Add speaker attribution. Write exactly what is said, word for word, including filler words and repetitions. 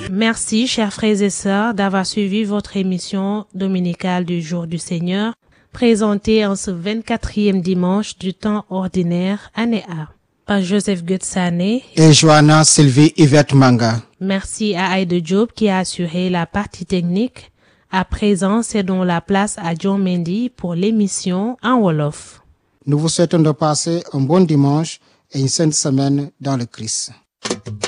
Speaker 1: Merci, chers frères et sœurs, d'avoir suivi votre émission dominicale du Jour du Seigneur, présentée en ce vingt-quatrième dimanche du temps ordinaire, année A, par Joseph Gutsané
Speaker 2: et Joanna Sylvie Yvette Manga.
Speaker 1: Merci à Aïda Diop qui a assuré la partie technique. À présent, cédons la place à John Mendy pour l'émission en Wolof.
Speaker 2: Nous vous souhaitons de passer un bon dimanche et une sainte semaine dans le Christ.